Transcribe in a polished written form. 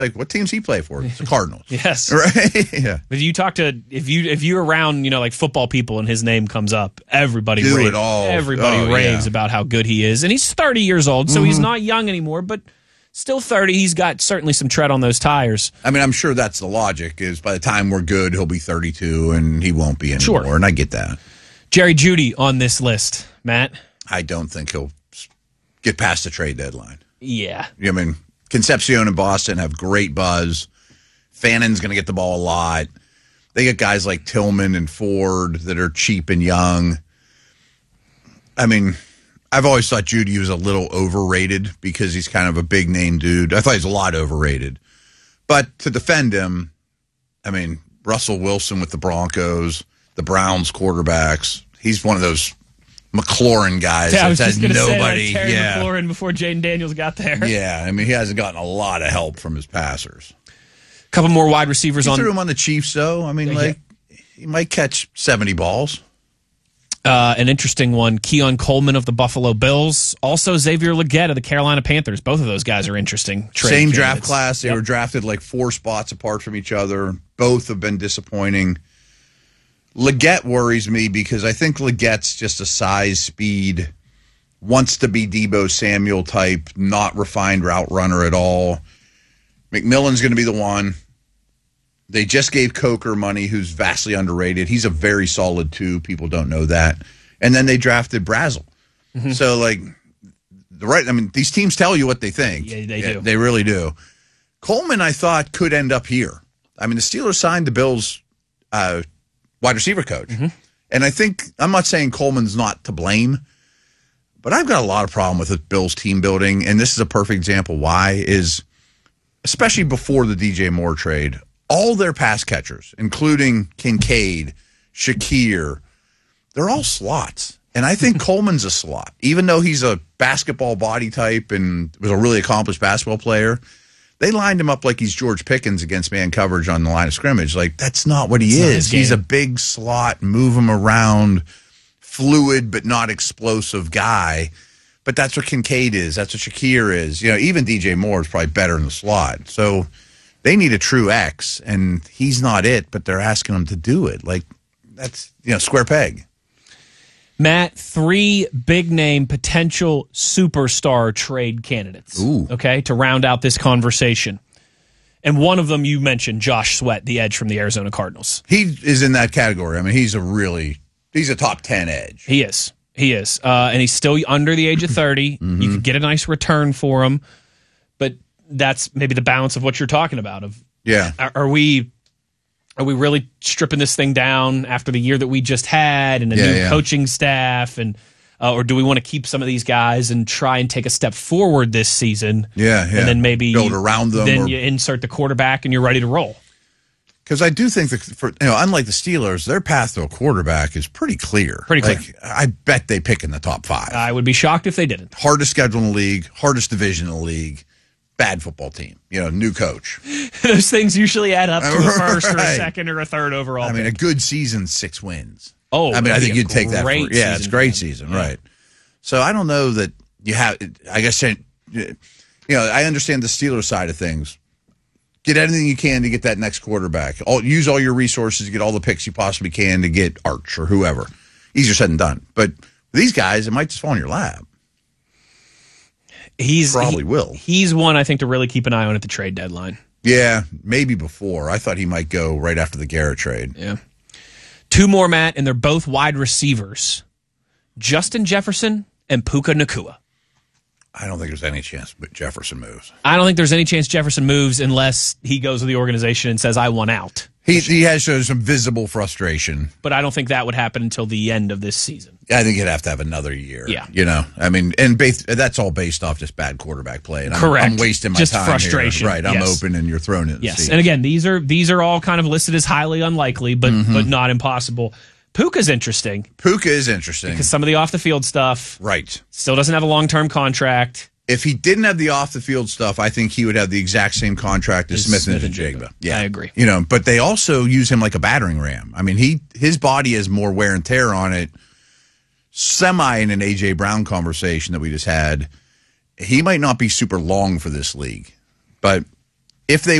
Like, what teams he play for? It's the Cardinals. Yes. Right? Yeah. But you talk to if you're around, like football people and his name comes up, everybody raves about how good he is. And he's 30 years old, so he's not young anymore, but still 30. He's got certainly some tread on those tires. I mean, I'm sure that's the logic is by the time we're good, he'll be 32 and he won't be anymore. Sure. And I get that. Jerry Jeudy on this list, Matt. I don't think he'll get past the trade deadline. Yeah. I mean, Concepcion and Boston have great buzz. Fannon's going to get the ball a lot. They get guys like Tillman and Ford that are cheap and young. I mean, I've always thought Jeudy was a little overrated because he's kind of a big-name dude. I thought he's a lot overrated. But to defend him, I mean, Russell Wilson with the Broncos, the Browns quarterbacks, he's one of those McLaurin guys. Yeah, I was just going to say Terry McLaurin before Jaden Daniels got there. Yeah, I mean, he hasn't gotten a lot of help from his passers. A couple more wide receivers on. Threw him on the Chiefs, though. I mean, he might catch 70 balls. An interesting one, Keon Coleman of the Buffalo Bills. Also, Xavier Legette of the Carolina Panthers. Both of those guys are interesting. Same draft class. They were drafted like 4 spots apart from each other. Both have been disappointing. Legette worries me because I think Legette's just a size, speed, wants to be Deebo Samuel type, not refined route runner at all. McMillan's going to be the one. They just gave Coker money, who's vastly underrated. He's a very solid 2. People don't know that. And then they drafted Brazel. Mm-hmm. So, these teams tell you what they think. Yeah, they do. They really do. Coleman, I thought, could end up here. I mean, the Steelers signed the Bills' wide receiver coach. Mm-hmm. And I think, I'm not saying Coleman's not to blame, but I've got a lot of problem with the Bills team building, and this is a perfect example why, is especially before the DJ Moore trade, all their pass catchers, including Kincaid, Shakir, they're all slots. And I think Coleman's a slot. Even though he's a basketball body type and was a really accomplished basketball player, they lined him up like he's George Pickens against man coverage on the line of scrimmage. Like, that's not what he is. He's a big slot, move him around, fluid but not explosive guy. But that's what Kincaid is. That's what Shakir is. Even DJ Moore is probably better in the slot. So they need a true X, and he's not it, but they're asking him to do it. Like, that's, square peg. Matt, 3 big-name potential superstar trade candidates. Ooh. Okay, to round out this conversation. And one of them you mentioned, Josh Sweat, the edge from the Arizona Cardinals. He is in that category. I mean, he's a top 10 edge. He is. And he's still under the age of 30. Mm-hmm. You could get a nice return for him. But that's maybe the balance of what you're talking about. Are we really stripping this thing down after the year that we just had and a new coaching staff, and or do we want to keep some of these guys and try and take a step forward this season? Yeah. And then maybe build around them. Then you insert the quarterback and you're ready to roll. Because I do think that unlike the Steelers, their path to a quarterback is pretty clear. I bet they pick in the top 5. I would be shocked if they didn't. Hardest schedule in the league, hardest division in the league. Bad football team, new coach. Those things usually add up to a first or a second or a third overall. I mean, a good season, 6 wins. Oh, I think you'd take that. It's a great season, right? So I don't know that you have. I guess I understand the Steelers side of things. Get anything you can to get that next quarterback. Use all your resources to get all the picks you possibly can to get Arch or whoever. Easier said than done. But these guys, it might just fall in your lap. Probably will. He's one, I think, to really keep an eye on at the trade deadline. Yeah, maybe before. I thought he might go right after the Garrett trade. Yeah. 2 more, Matt, and they're both wide receivers. Justin Jefferson and Puka Nacua. I don't think there's any chance Jefferson moves. I don't think there's any chance Jefferson moves unless he goes to the organization and says, I want out. He has shown some visible frustration. But I don't think that would happen until the end of this season. I think he'd have to have another year. Yeah. I mean, and that's all based off just bad quarterback play. And correct. I'm wasting my just time frustration. Here. Right. I'm open and you're throwing it. Yes. And again, these are all kind of listed as highly unlikely, but not impossible. Puka's interesting. Because some of the off-the-field stuff. Right. Still doesn't have a long-term contract. If he didn't have the off-the-field stuff, I think he would have the exact same contract as Smith and Njigba. Yeah, I agree. But they also use him like a battering ram. I mean, his body has more wear and tear on it. Semi in an A.J. Brown conversation that we just had, he might not be super long for this league, but if they